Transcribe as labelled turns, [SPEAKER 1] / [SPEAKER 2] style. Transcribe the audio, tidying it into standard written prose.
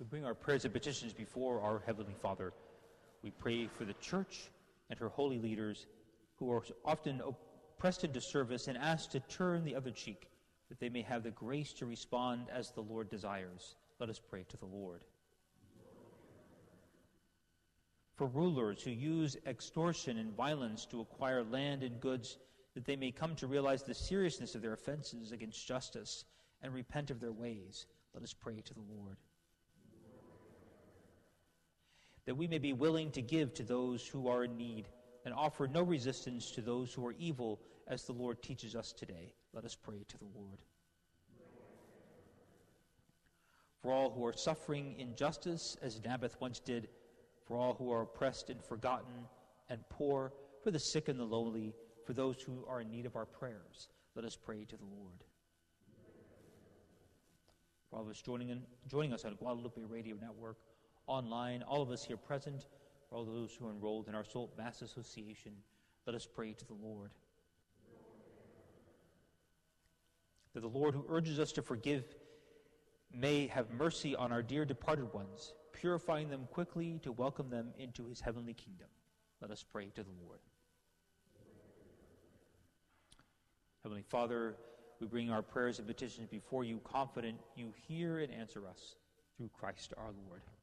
[SPEAKER 1] We bring our prayers and petitions before our Heavenly Father. We pray for the Church and her holy leaders who are often pressed into service and asked to turn the other cheek, that they may have the grace to respond as the Lord desires. Let us pray to the Lord. For rulers who use extortion and violence to acquire land and goods, that they may come to realize the seriousness of their offenses against justice and repent of their ways. Let us pray to the Lord. That we may be willing to give to those who are in need and offer no resistance to those who are evil, as the Lord teaches us today. Let us pray to the Lord. For all who are suffering injustice, as Naboth once did, for all who are oppressed and forgotten and poor, for the sick and the lowly, for those who are in need of our prayers, let us pray to the Lord. For all of us joining us on Guadalupe Radio Network, online, all of us here present, for all those who are enrolled in our Salt Mass Association, let us pray to the Lord. That the Lord who urges us to forgive may have mercy on our dear departed ones, purifying them quickly to welcome them into his heavenly kingdom. Let us pray to the Lord. Heavenly Father, we bring our prayers and petitions before you, confident you hear and answer us through Christ our Lord.